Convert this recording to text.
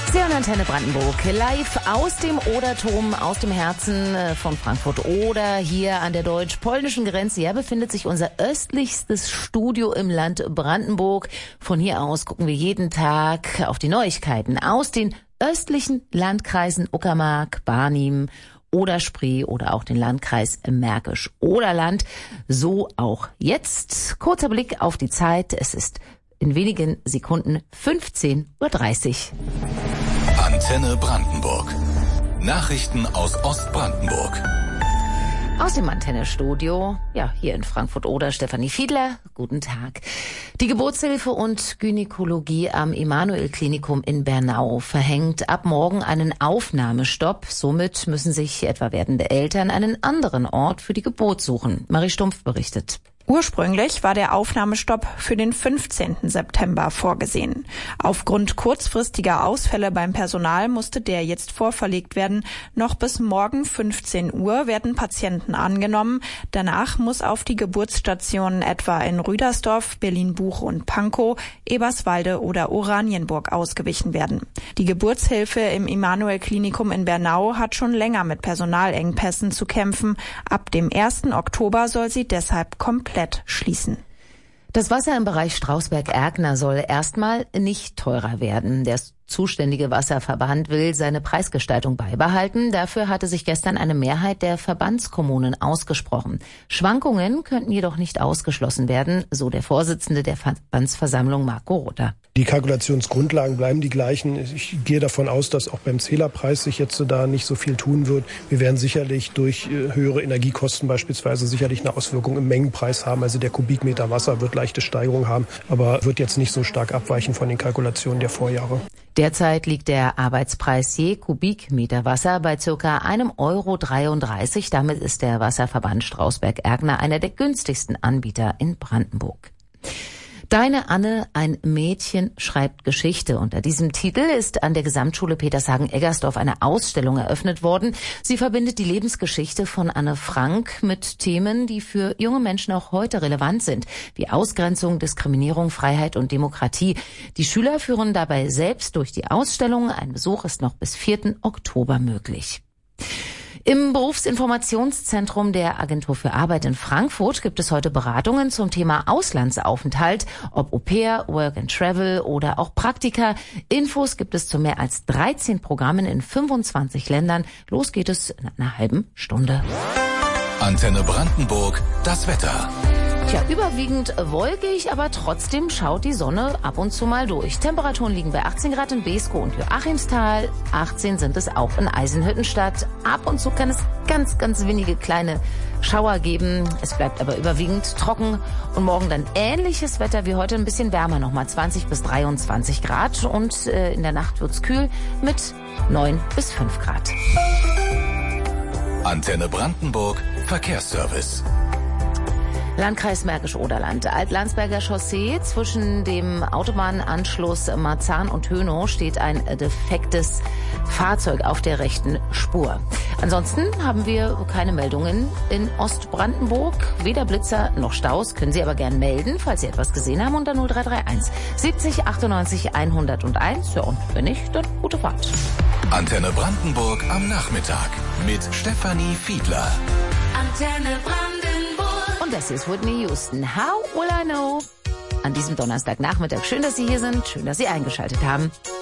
Sie hören Antenne Brandenburg live aus dem Oderturm, aus dem Herzen von Frankfurt Oder, hier an der deutsch-polnischen Grenze. Hier befindet sich unser östlichstes Studio im Land Brandenburg. Von hier aus gucken wir jeden Tag auf die Neuigkeiten aus den östlichen Landkreisen Uckermark, Barnim, Oder-Spree oder auch den Landkreis Märkisch-Oderland. So auch jetzt. Kurzer Blick auf die Zeit. Es ist in wenigen Sekunden 15:30 Uhr. Antenne Brandenburg. Nachrichten aus Ostbrandenburg. Aus dem Antenne-Studio, ja, hier in Frankfurt-Oder, Stefanie Fiedler, guten Tag. Die Geburtshilfe und Gynäkologie am Emanuel-Klinikum in Bernau verhängt ab morgen einen Aufnahmestopp. Somit müssen sich etwa werdende Eltern einen anderen Ort für die Geburt suchen. Marie Stumpf berichtet. Ursprünglich war der Aufnahmestopp für den 15. September vorgesehen. Aufgrund kurzfristiger Ausfälle beim Personal musste der jetzt vorverlegt werden. Noch bis morgen 15 Uhr werden Patienten angenommen. Danach muss auf die Geburtsstationen etwa in Rüdersdorf, Berlin-Buch und Pankow, Eberswalde oder Oranienburg ausgewichen werden. Die Geburtshilfe im Emanuel-Klinikum in Bernau hat schon länger mit Personalengpässen zu kämpfen. Ab dem 1. Oktober soll sie deshalb komplett schließen. Das Wasser im Bereich Strausberg-Erkner soll erstmal nicht teurer werden. Der zuständige Wasserverband will seine Preisgestaltung beibehalten. Dafür hatte sich gestern eine Mehrheit der Verbandskommunen ausgesprochen. Schwankungen könnten jedoch nicht ausgeschlossen werden, so der Vorsitzende der Verbandsversammlung Marco Rother. Die Kalkulationsgrundlagen bleiben die gleichen. Ich gehe davon aus, dass auch beim Zählerpreis sich jetzt da nicht so viel tun wird. Wir werden sicherlich durch höhere Energiekosten beispielsweise sicherlich eine Auswirkung im Mengenpreis haben. Also der Kubikmeter Wasser wird leichte Steigerung haben, aber wird jetzt nicht so stark abweichen von den Kalkulationen der Vorjahre. Derzeit liegt der Arbeitspreis je Kubikmeter Wasser bei ca. 1,33 €. Damit ist der Wasserverband Strausberg-Erkner einer der günstigsten Anbieter in Brandenburg. Deine Anne, ein Mädchen schreibt Geschichte. Unter diesem Titel ist an der Gesamtschule Petershagen-Eggersdorf eine Ausstellung eröffnet worden. Sie verbindet die Lebensgeschichte von Anne Frank mit Themen, die für junge Menschen auch heute relevant sind, wie Ausgrenzung, Diskriminierung, Freiheit und Demokratie. Die Schüler führen dabei selbst durch die Ausstellung. Ein Besuch ist noch bis 4. Oktober möglich. Im Berufsinformationszentrum der Agentur für Arbeit in Frankfurt gibt es heute Beratungen zum Thema Auslandsaufenthalt, ob Au-pair, Work and Travel oder auch Praktika. Infos gibt es zu mehr als 13 Programmen in 25 Ländern. Los geht es in einer halben Stunde. Antenne Brandenburg, das Wetter. Tja, überwiegend wolkig, aber trotzdem schaut die Sonne ab und zu mal durch. Temperaturen liegen bei 18 Grad in Beeskow und Joachimsthal. 18 sind es auch in Eisenhüttenstadt. Ab und zu kann es ganz, ganz wenige kleine Schauer geben. Es bleibt aber überwiegend trocken. Und morgen dann ähnliches Wetter wie heute, ein bisschen wärmer, nochmal 20 bis 23 Grad. Und in der Nacht wird's kühl mit 9 bis 5 Grad. Antenne Brandenburg, Verkehrsservice. Landkreis Märkisch-Oderland. Alt-Landsberger Chaussee. Zwischen dem Autobahnanschluss Marzahn und Hönow steht ein defektes Fahrzeug auf der rechten Spur. Ansonsten haben wir keine Meldungen in Ostbrandenburg. Weder Blitzer noch Staus. Können Sie aber gern melden, falls Sie etwas gesehen haben, unter 0331 70 98 101. Ja, und wenn nicht, dann gute Fahrt. Antenne Brandenburg am Nachmittag mit Stefanie Fiedler. Antenne Brandenburg. Und das ist Whitney Houston. How will I know? An diesem Donnerstagnachmittag. Schön, dass Sie hier sind. Schön, dass Sie eingeschaltet haben.